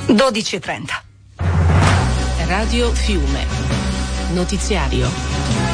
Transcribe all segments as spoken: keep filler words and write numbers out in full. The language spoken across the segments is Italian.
dodici e trenta. Radio Fiume. Notiziario.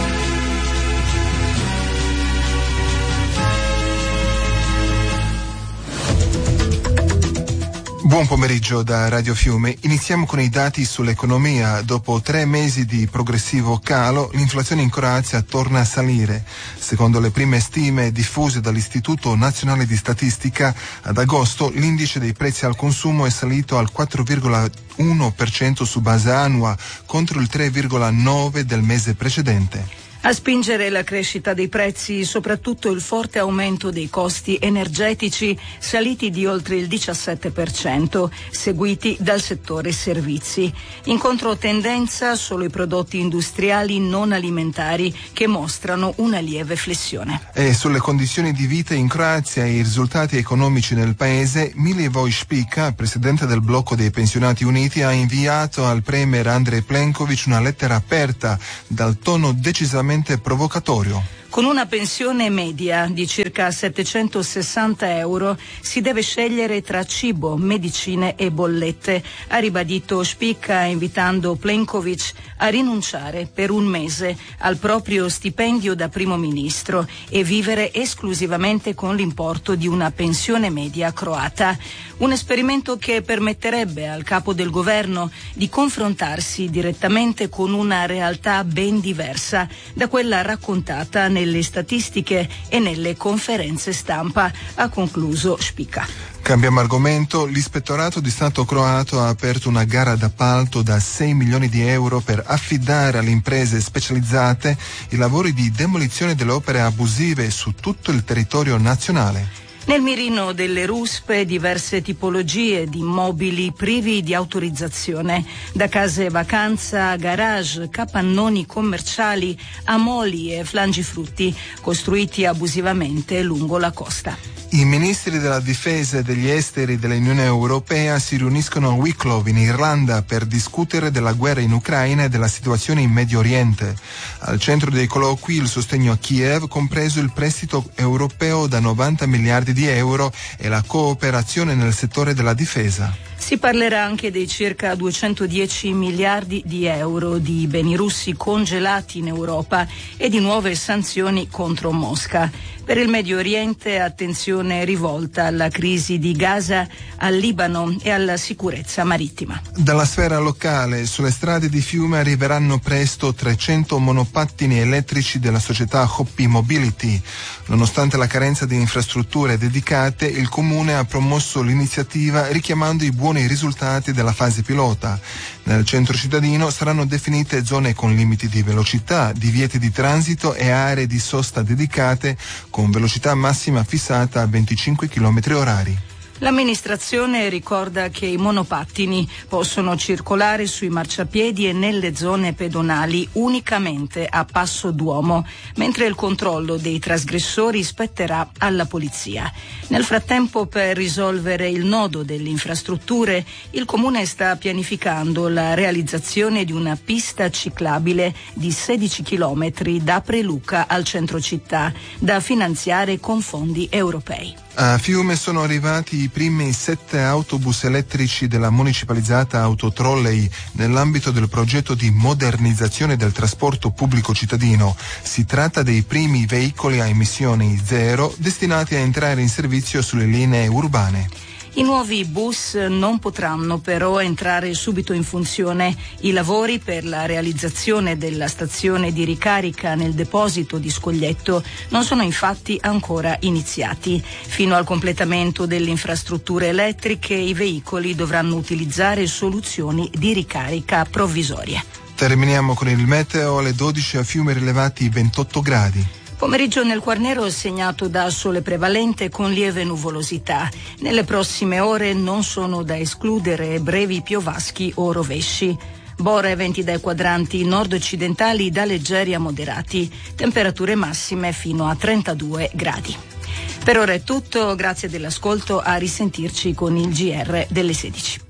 Buon pomeriggio da Radio Fiume. Iniziamo con i dati sull'economia. Dopo tre mesi di progressivo calo, l'inflazione in Croazia torna a salire. Secondo le prime stime diffuse dall'Istituto Nazionale di Statistica, ad agosto l'indice dei prezzi al consumo è salito al quattro virgola uno per cento su base annua, contro il tre virgola nove per cento del mese precedente. A spingere la crescita dei prezzi, soprattutto il forte aumento dei costi energetici, saliti di oltre il diciassette per cento, seguiti dal settore servizi. In controtendenza solo i prodotti industriali non alimentari, che mostrano una lieve flessione. E sulle condizioni di vita in Croazia e i risultati economici nel paese, Milivoj Špika, presidente del blocco dei pensionati uniti, ha inviato al premier Andrej Plenković una lettera aperta dal tono decisamente provocatorio. Con una pensione media di circa settecentosessanta euro si deve scegliere tra cibo, medicine e bollette, ha ribadito Špika, invitando Plenković a rinunciare per un mese al proprio stipendio da primo ministro e vivere esclusivamente con l'importo di una pensione media croata. Un esperimento che permetterebbe al capo del governo di confrontarsi direttamente con una realtà ben diversa da quella raccontata nel nelle statistiche e nelle conferenze stampa, ha concluso Špika. Cambiamo argomento. L'ispettorato di Stato croato ha aperto una gara d'appalto da sei milioni di euro per affidare alle imprese specializzate i lavori di demolizione delle opere abusive su tutto il territorio nazionale. Nel mirino delle ruspe diverse tipologie di immobili privi di autorizzazione, da case vacanza a garage, capannoni commerciali a moli e frangifrutti costruiti abusivamente lungo la costa. I ministri della difesa e degli esteri dell'Unione Europea si riuniscono a Wicklow in Irlanda per discutere della guerra in Ucraina e della situazione in Medio Oriente. Al centro dei colloqui il sostegno a Kiev, compreso il prestito europeo da novanta miliardi di euro e la cooperazione nel settore della difesa. Si parlerà anche dei circa duecentodieci miliardi di euro di beni russi congelati in Europa e di nuove sanzioni contro Mosca. Per il Medio Oriente, attenzione rivolta alla crisi di Gaza, al Libano e alla sicurezza marittima. Dalla sfera locale, sulle strade di Fiume arriveranno presto trecento monopattini elettrici della società Hoppy Mobility. Nonostante la carenza di infrastrutture dedicate, il Comune ha promosso l'iniziativa richiamando i buoni risultati della fase pilota. Nel centro cittadino saranno definite zone con limiti di velocità, divieti di transito e aree di sosta dedicate con velocità massima fissata a venticinque chilometri orari. L'amministrazione ricorda che i monopattini possono circolare sui marciapiedi e nelle zone pedonali unicamente a passo d'uomo, mentre il controllo dei trasgressori spetterà alla polizia. Nel frattempo, per risolvere il nodo delle infrastrutture, il Comune sta pianificando la realizzazione di una pista ciclabile di sedici chilometri da Preluca al centro città, da finanziare con fondi europei. A Fiume sono arrivati i primi sette autobus elettrici della municipalizzata Autotrolley nell'ambito del progetto di modernizzazione del trasporto pubblico cittadino. Si tratta dei primi veicoli a emissioni zero destinati a entrare in servizio sulle linee urbane. I nuovi bus non potranno però entrare subito in funzione. I lavori per la realizzazione della stazione di ricarica nel deposito di Scoglietto non sono infatti ancora iniziati. Fino al completamento delle infrastrutture elettriche, i veicoli dovranno utilizzare soluzioni di ricarica provvisorie. Terminiamo con il meteo. Alle dodici a Fiume rilevati ventotto gradi. Pomeriggio nel Quarnero segnato da sole prevalente con lieve nuvolosità. Nelle prossime ore non sono da escludere brevi piovaschi o rovesci. Bora e venti dai quadranti nord-occidentali da leggeri a moderati. Temperature massime fino a trentadue gradi. Per ora è tutto, grazie dell'ascolto, a risentirci con il G R delle sedici.